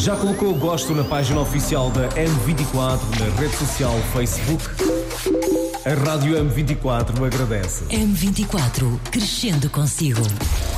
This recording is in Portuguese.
Já colocou o gosto na página oficial da M24 na rede social Facebook? A Rádio M24 agradece. M24, crescendo consigo.